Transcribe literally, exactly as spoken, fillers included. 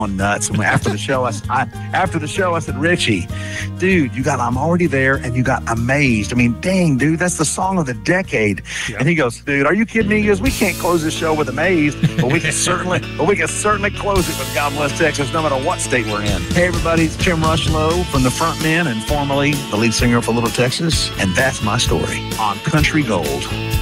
nuts. And after the show, I, I after the show, I said, Richie, dude, you got I'm already there, and you got Amazed. I mean, dang, dude, that's the song of the decade. Yep. And he goes, dude, are you kidding me? He goes, we can't close the show with Amazed, but we can certainly, but we can certainly close it with God Bless Texas, no matter what state we're in. Hey, everybody, it's Tim Rushlow from the Front Men and formerly the lead singer for Little Texas, and that's my story on Country Gold.